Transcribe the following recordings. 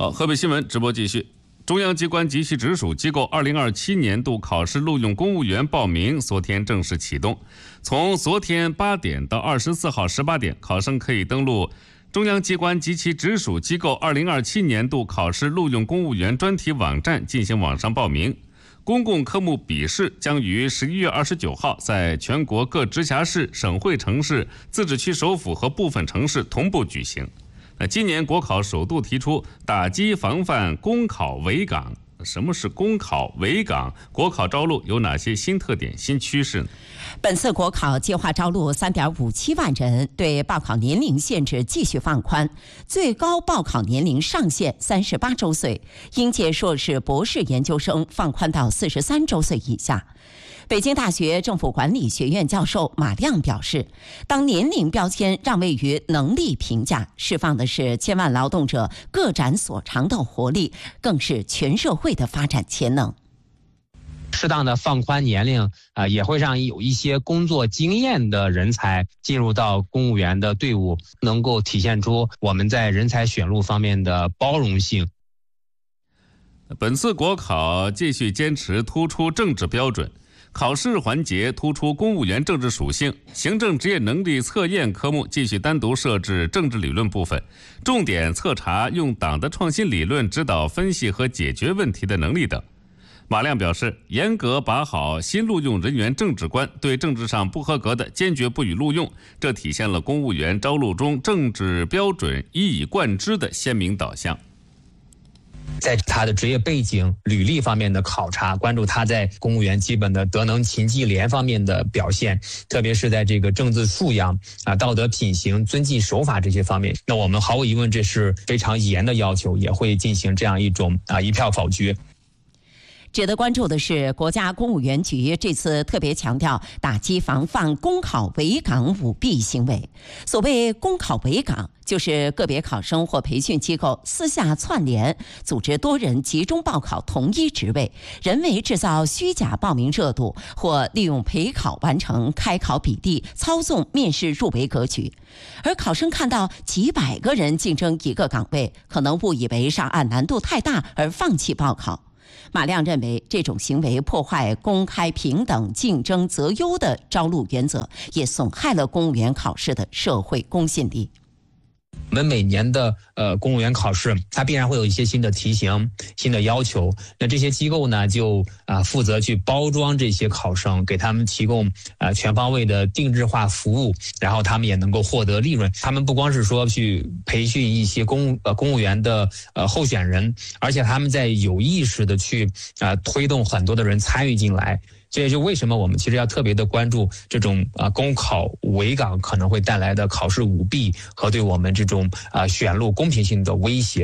好，河北新闻直播继续。中央机关及其直属机构2027年度考试录用公务员报名昨天正式启动。从昨天8点到24号18点，考生可以登录中央机关及其直属机构2027年度考试录用公务员专题网站进行网上报名。公共科目笔试将于11月29号在全国各直辖市、省会城市、自治区首府和部分城市同步举行。今年国考首度提出打击防范公考围岗。什么是公考围岗？国考招录有哪些新特点、新趋势呢？ 本次国考计划招录3.57万人，对报考年龄限制继续放宽，最高报考年龄上限38周岁，应届硕士、博士研究生放宽到43周岁以下。北京大学政府管理学院教授马亮表示，当年龄标签让位于能力评价，释放的是千万劳动者各展所长的活力，更是全社会的发展潜能。 适当的放宽年龄也会让有一些工作经验的人才进入到公务员的队伍，能够体现出我们在人才选录方面的包容性。 本次国考继续坚持突出政治标准，考试环节突出公务员政治属性，行政职业能力测验科目继续单独设置政治理论部分，重点测查用党的创新理论指导分析和解决问题的能力等。马亮表示，严格把好新录用人员政治关，对政治上不合格的坚决不予录用，这体现了公务员招录中政治标准一以贯之的鲜明导向。 在他的职业背景、履历方面的考察，关注他在公务员基本的德能勤绩廉方面的表现，特别是在这个政治素养道德品行、遵纪守法这些方面。那我们毫无疑问，这是非常严的要求，也会进行这样一种一票否决。 值得关注的是，国家公务员局这次特别强调打击防范公考围岗舞弊行为。所谓公考围岗，就是个别考生或培训机构私下串联，组织多人集中报考同一职位，人为制造虚假报名热度，或利用陪考完成开考比例操纵面试入围格局。而考生看到几百个人竞争一个岗位，可能误以为上岸难度太大而放弃报考。马亮认为，这种行为破坏公开、平等、竞争择优的招录原则，也损害了公务员考试的社会公信力。 我们每年的公务员考试，它必然会有一些新的题型、新的要求。那这些机构呢，就负责去包装这些考生，给他们提供全方位的定制化服务，然后他们也能够获得利润。他们不光是说去培训一些公务员的候选人，而且他们在有意识的去推动很多的人参与进来。这也就为什么我们其实要特别的关注这种公考围岗可能会带来的考试舞弊和对我们这种选录公平性的威胁。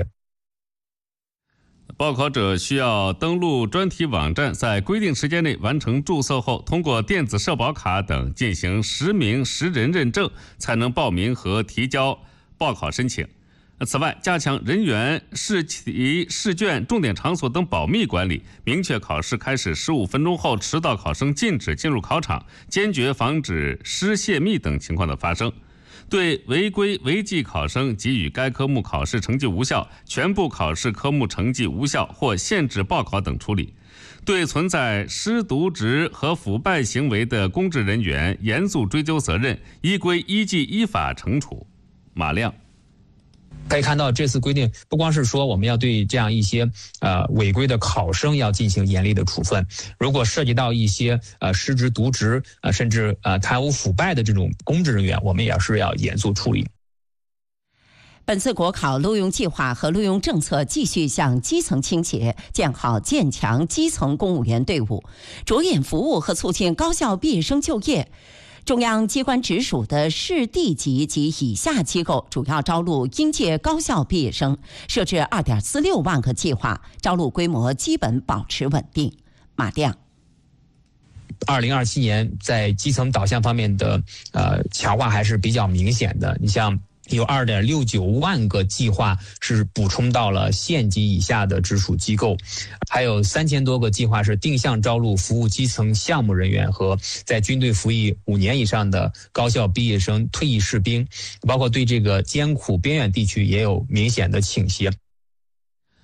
报考者需要登录专题网站，在规定时间内完成注册后，通过电子社保卡等进行实名实人认证，才能报名和提交报考申请。此外，加强人员、试题、试卷、重点场所等保密管理，明确考试开始15分钟后迟到考生禁止进入考场，坚决防止失泄密等情况的发生。对违规违纪考生给予该科目考试成绩无效、全部考试科目成绩无效或限制报考等处理。对存在失渎职和腐败行为的公职人员严肃追究责任，依规依纪依法惩处。马亮可以看到，这次规定不光是说我们要对这样一些违规的考生要进行严厉的处分，如果涉及到一些失职渎职甚至贪污腐败的这种公职人员，我们也是要严肃处理。 本次国考录用计划和录用政策继续向基层倾斜，建好建强基层公务员队伍，着眼服务和促进高校毕业生就业。中央机关直属的市地级及以下机构主要招录应届高校毕业生，设置2.46万个计划，招录规模基本保持稳定。马亮 ，2027年在基层导向方面的强化还是比较明显的。你像有2.69万个计划是补充到了县级以下的直属机构，还有3000多个计划是定向招录服务基层项目人员和在军队服役5年以上的高校毕业生、退役士兵，包括对这个艰苦边远地区也有明显的倾斜。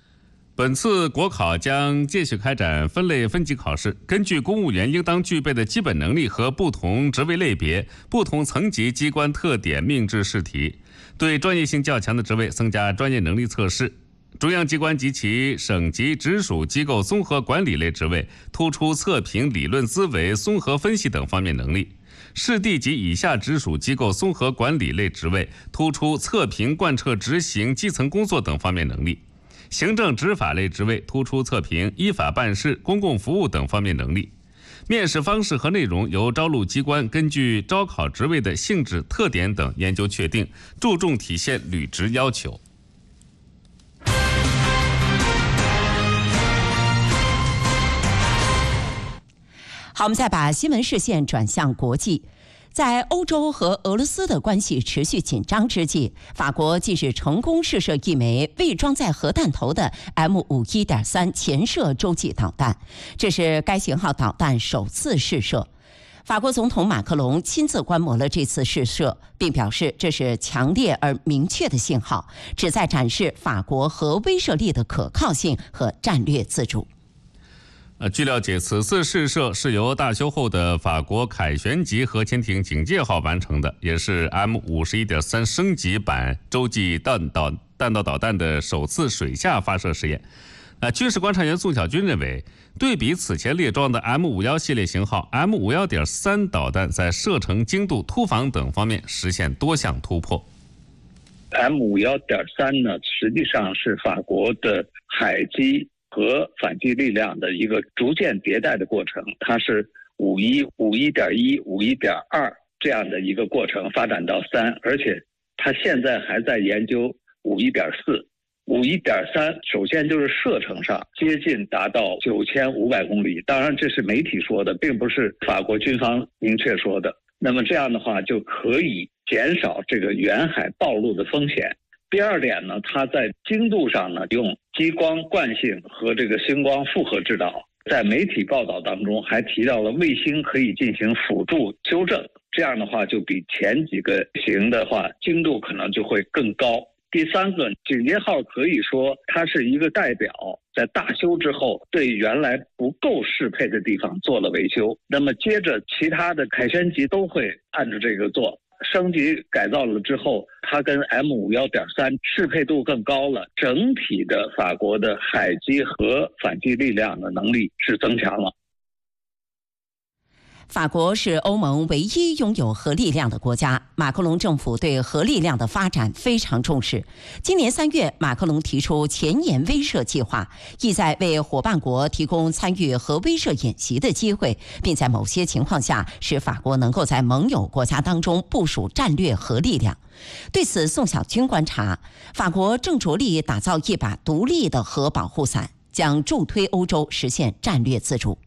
本次国考将继续开展分类分级考试，根据公务员应当具备的基本能力和不同职位类别、不同层级机关特点命制试题，对专业性较强的职位增加专业能力测试。中央机关及其省级直属机构综合管理类职位突出测评理论思维、综合分析等方面能力；市地级以下直属机构综合管理类职位突出测评、贯彻执行基层工作等方面能力；行政执法类职位突出测评、依法办事、公共服务等方面能力。面试方式和内容由招录机关根据招考职位的性质、特点等研究确定，注重体现履职要求。 好，我们再把新闻视线转向国际。在欧洲和俄罗斯的关系持续紧张之际，法国近日成功试射一枚未装载核弹头的 M51.3 潜射洲际导弹，这是该型号导弹首次试射。法国总统马克龙亲自观摩了这次试射，并表示这是强烈而明确的信号，旨在展示法国核威慑力的可靠性和战略自主。 据了解，此次试射是由大修后的法国凯旋级核潜艇警戒号完成的，也是 M51.3 升级版洲际弹道导弹的首次水下发射试验。军事观察员宋小军认为，对比此前列装的 M51系列型号 ，M51.3 导弹在射程、精度、突防等方面实现多项突破。 M51.3 呢，实际上是法国的海基和反击力量的一个逐渐迭代的过程，它是51、51.1、51.2这样的一个过程发展到3，而且它现在还在研究51.4。51.3首先就是射程上接近达到9500公里，当然这是媒体说的，并不是法国军方明确说的。那么这样的话就可以减少这个远海暴露的风险。第二点呢，它在精度上呢用激光惯性和这个星光复合制导，在媒体报道当中还提到了卫星可以进行辅助修正，这样的话就比前几个型的话精度可能就会更高。第三个，警戒号可以说它是一个代表，在大修之后对原来不够适配的地方做了维修，那么接着其他的凯旋级都会按照这个做。升级改造了之后，它跟 M51.3 适配度更高了，整体的法国的海基和反击力量的能力是增强了。 法国是欧盟唯一拥有核力量的国家，马克龙政府对核力量的发展非常重视。今年3月，马克龙提出前沿威慑计划，意在为伙伴国提供参与核威慑演习的机会，并在某些情况下使法国能够在盟友国家当中部署战略核力量。对此，宋小军观察，法国正着力打造一把独立的核保护伞，将助推欧洲实现战略自主。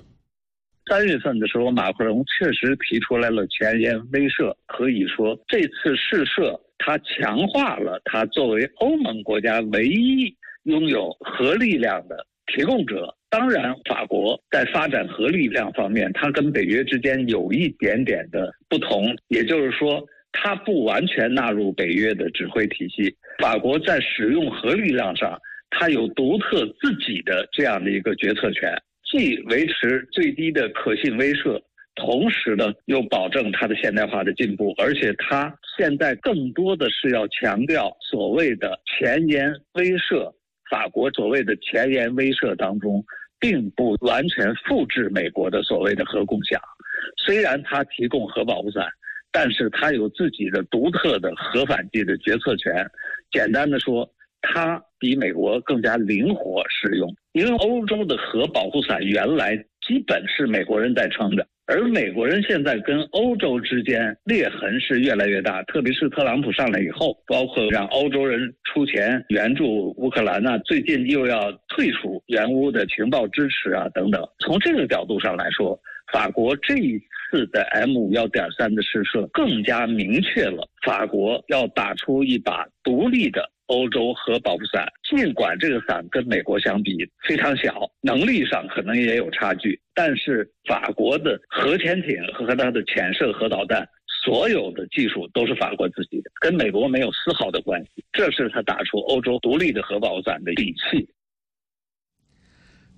3月份的时候，马克龙确实提出来了前沿威慑，可以说这次试射它强化了它作为欧盟国家唯一拥有核力量的提供者。当然，法国在发展核力量方面，它跟北约之间有一点点的不同，也就是说它不完全纳入北约的指挥体系。法国在使用核力量上，它有独特自己的这样的一个决策权，既维持最低的可信威慑，同时呢又保证它的现代化的进步，而且它现在更多的是要强调所谓的前沿威慑。法国所谓的前沿威慑当中，并不完全复制美国的所谓的核共享，虽然它提供核保护伞，但是它有自己的独特的核反击的决策权。简单的说，它比美国更加灵活适用，因为欧洲的核保护伞原来基本是美国人在撑的，而美国人现在跟欧洲之间裂痕是越来越大，特别是特朗普上来以后，包括让欧洲人出钱援助乌克兰啊，最近又要退出援乌的情报支持啊等等。从这个角度上来说，法国这一次的 M51.3 的试射更加明确了法国要打出一把独立的欧洲核保护伞，尽管这个伞跟美国相比非常小，能力上可能也有差距，但是法国的核潜艇和它的潜射核导弹所有的技术都是法国自己的，跟美国没有丝毫的关系，这是它打出欧洲独立的核保护伞的底气。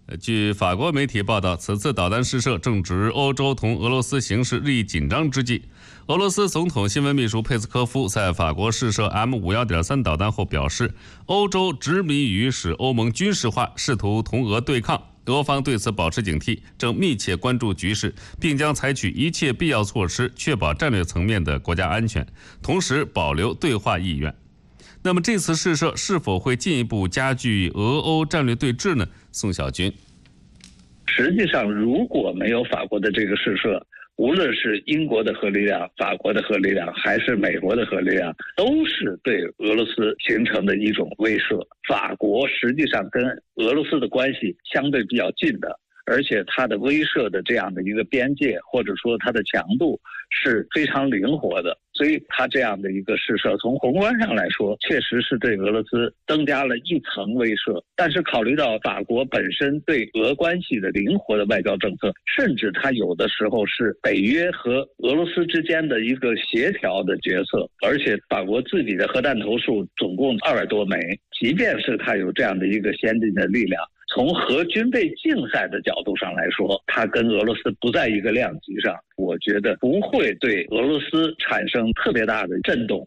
据法国媒体报道，此次导弹试射正值欧洲同俄罗斯形势日益紧张之际。俄罗斯总统新闻秘书佩斯科夫在法国试射 M51.3导弹后表示，欧洲执迷于使欧盟军事化，试图同俄对抗。俄方对此保持警惕，正密切关注局势，并将采取一切必要措施，确保战略层面的国家安全，同时保留对话意愿。那么这次试射是否会进一步加剧俄欧战略对峙呢？宋小军， 实际上如果没有法国的这个试射，无论是英国的核力量、法国的核力量，还是美国的核力量，都是对俄罗斯形成的一种威慑。法国实际上跟俄罗斯的关系相对比较近的，而且它的威慑的这样的一个边界，或者说它的强度是非常灵活的。所以它这样的一个试射，从宏观上来说，确实是对俄罗斯增加了一层威慑。但是考虑到法国本身对俄关系的灵活的外交政策，甚至它有的时候是北约和俄罗斯之间的一个协调的角色，而且法国自己的核弹头数总共200多枚，即便是它有这样的一个先进的力量，从核军备竞赛的角度上来说，它跟俄罗斯不在一个量级上，我觉得不会对俄罗斯产生特别大的震动。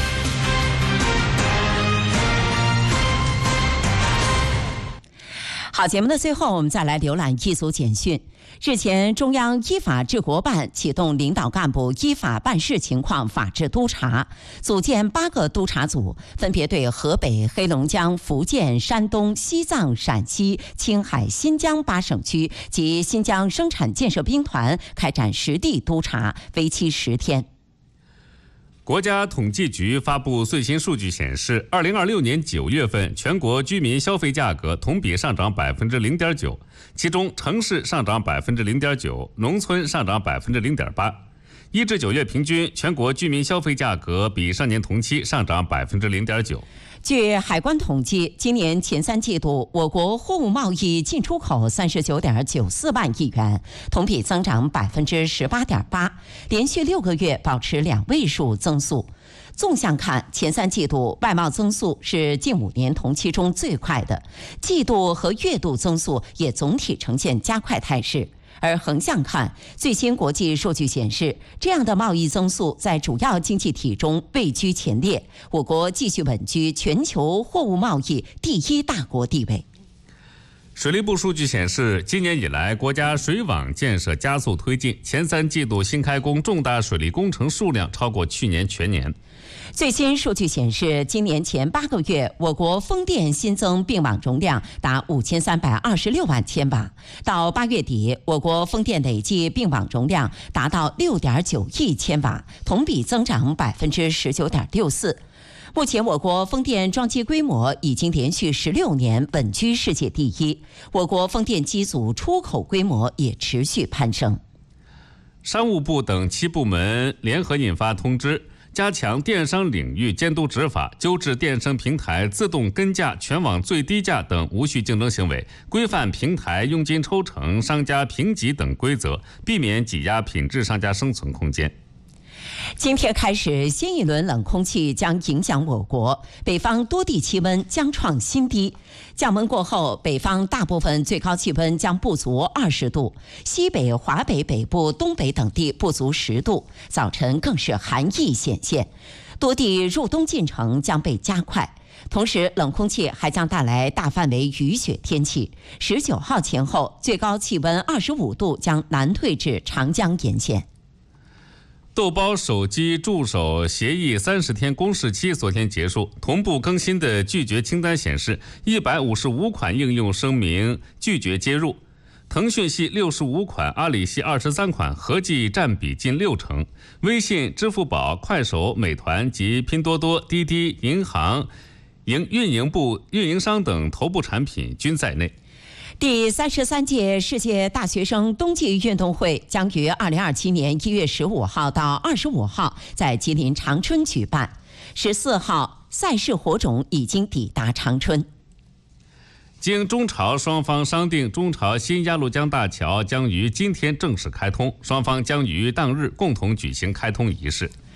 好，节目的最后，我们再来浏览一组简讯。日前，中央依法治国办启动领导干部依法办事情况法治督查，组建8个督查组，分别对河北、黑龙江、福建、山东、西藏、陕西、青海、新疆8省区及新疆生产建设兵团开展实地督查，为期10天。 国家统计局发布最新数据显示，2026年9月份全国居民消费价格同比上涨0.9%，其中城市上涨0.9%，农村上涨0.8%。1至9月平均，全国居民消费价格比上年同期上涨0.9%。 据海关统计，今年前3季度，我国货物贸易进出口39.94万亿元，同比增长18.8%，连续6个月保持2位数增速。纵向看，前3季度外贸增速是近5年同期中最快的，季度和月度增速也总体呈现加快态势。而横向看，最新国际数据显示，这样的贸易增速在主要经济体中位居前列，我国继续稳居全球货物贸易第1大国地位。 水利部数据显示，今年以来，国家水网建设加速推进，前3季度新开工重大水利工程数量超过去年全年。 最新数据显示，今年前8个月，我国风电新增并网容量达5326万千瓦。到8月底，我国风电累计并网容量达到6.9亿千瓦，同比增长19.64%。目前，我国风电装机规模已经连续16年稳居世界第1，我国风电机组出口规模也持续攀升。 商务部等7部门联合印发通知，加强电商领域监督执法，纠治电商平台自动跟价、全网最低价等无序竞争行为，规范平台佣金抽成、商家评级等规则，避免挤压品质商家生存空间。 今天开始，新一轮冷空气将影响我国，北方多地气温将创新低。降温过后，北方大部分最高气温将不足20度，西北、华北北部、东北等地不足10度，早晨更是寒意显现，多地入冬进程将被加快。同时，冷空气还将带来大范围雨雪天气。19号前后，最高气温25度将南退至长江沿线。 豆包手机助手协议30天公示期昨天结束，同步更新的拒绝清单显示，155款应用声明拒绝接入，腾讯系65款，阿里系23款，合计占比近60%。微信、支付宝、快手、美团及拼多多、滴滴、银行、运营商等头部产品均在内。 第33届世界大学生冬季运动会将于2027年1月15号到25号在吉林长春举办。14号，赛事火种已经抵达长春。 经中朝双方商定，中朝新鸭绿江大桥将于今天正式开通，双方将于当日共同举行开通仪式。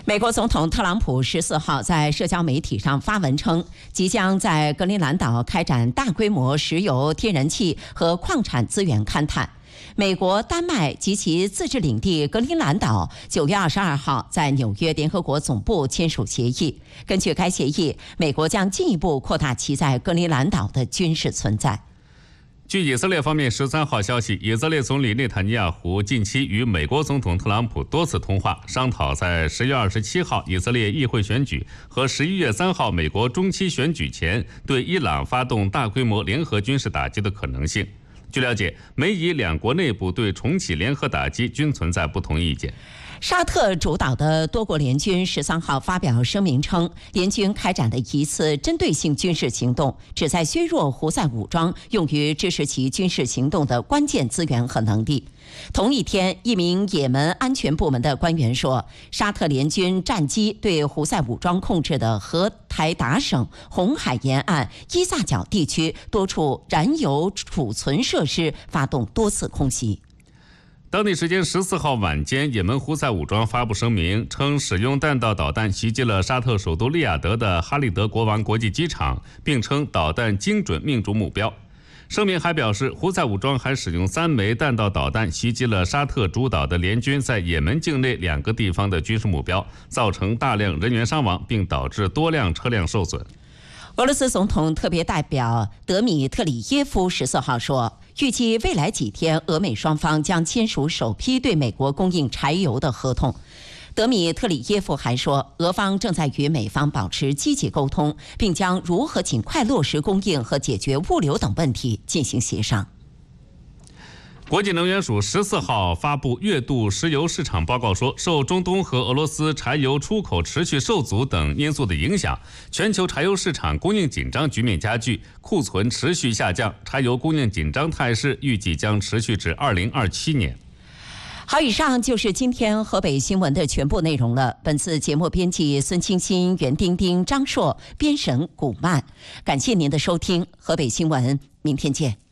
美国总统特朗普14号在社交媒体上发文称，即将在格陵兰岛开展大规模石油、天然气和矿产资源勘探。美国、丹麦及其自治领地格陵兰岛9月22号在纽约联合国总部签署协议。根据该协议，美国将进一步扩大其在格陵兰岛的军事存在。 据以色列方面13号消息，以色列总理内塔尼亚胡近期与美国总统特朗普多次通话，商讨在10月27号以色列议会选举和11月3号美国中期选举前对伊朗发动大规模联合军事打击的可能性。据了解，美以两国内部对重启联合打击均存在不同意见。 沙特主导的多国联军13号发表声明称，联军开展的一次针对性军事行动，旨在削弱胡塞武装用于支持其军事行动的关键资源和能力。同一天，一名也门安全部门的官员说，沙特联军战机对胡塞武装控制的荷台达省、红海沿岸、伊萨角地区多处燃油储存设施发动多次空袭。 当地时间14号晚间，也门胡塞武装发布声明称，使用弹道导弹袭击了沙特首都利雅得的哈利德国王国际机场，并称导弹精准命中目标。声明还表示，胡塞武装还使用3枚弹道导弹袭击了沙特主导的联军在也门境内2个地方的军事目标，造成大量人员伤亡，并导致多辆车辆受损。 俄罗斯总统特别代表德米特里耶夫14号说，预计未来几天俄美双方将签署首批对美国供应柴油的合同。德米特里耶夫还说，俄方正在与美方保持积极沟通，并将如何尽快落实供应和解决物流等问题进行协商。 国际能源署14号发布月度石油市场报告说，受中东和俄罗斯柴油出口持续受阻等因素的影响，全球柴油市场供应紧张局面加剧，库存持续下降，柴油供应紧张态势预计将持续至2027年。 好，以上就是今天河北新闻的全部内容了。本次节目编辑孙清新、袁丁丁、张硕，编审古曼。感谢您的收听，河北新闻，明天见。